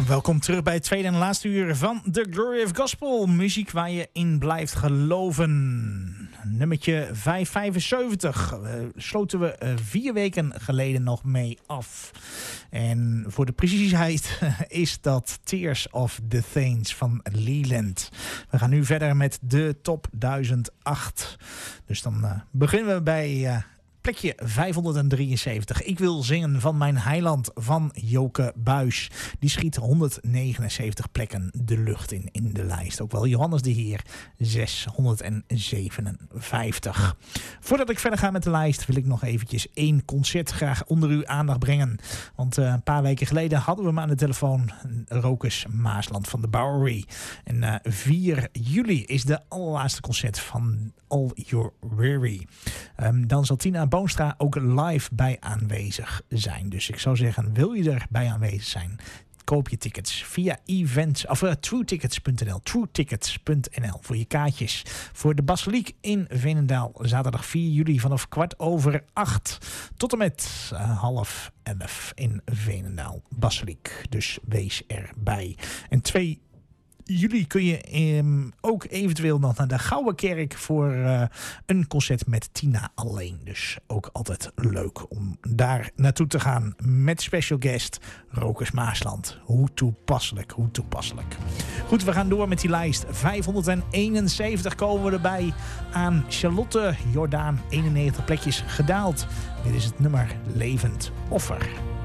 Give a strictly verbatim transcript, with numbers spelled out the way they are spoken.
Welkom terug bij het tweede en laatste uur van The Glory of Gospel. Muziek waar je in blijft geloven. Nummertje vijfhonderdvijfenzeventig uh, sloten we uh, vier weken geleden nog mee af. En voor de precisheid is dat Tears of the Saints van Leland. We gaan nu verder met de top duizend acht. Dus dan uh, beginnen we bij... Uh, plekje vijfhonderddrieënzeventig. Ik wil zingen van mijn heiland van Joke Buys. Die schiet honderdnegenenzeventig plekken de lucht in in de lijst. Ook wel Johannes de Heer zeshonderdzevenenvijftig. Voordat ik verder ga met de lijst wil ik nog eventjes één concert graag onder uw aandacht brengen. Want uh, een paar weken geleden hadden we hem aan de telefoon. Rokus Maasland van de Bowery. En uh, vier juli is de allerlaatste concert van All Your Weary. Um, dan zal Tina Boonstra ook live bij aanwezig zijn. Dus ik zou zeggen, wil je erbij aanwezig zijn? Koop je tickets via events of uh, truetickets punt n l. truetickets punt n l voor je kaartjes voor de Basiliek in Veenendaal. Zaterdag vier juli vanaf kwart over acht tot en met uh, half elf in Veenendaal Basiliek. Dus wees erbij. En twee Jullie kun je um, ook eventueel nog naar de Gouden Kerk voor uh, een concert met Tina alleen. Dus ook altijd leuk om daar naartoe te gaan met special guest Rokus Maasland. Hoe toepasselijk, hoe toepasselijk. Goed, we gaan door met die lijst. vijfhonderdeenenzeventig komen we erbij aan Charlotte Jordaan. eenennegentig plekjes gedaald. Dit is het nummer Levend Offer.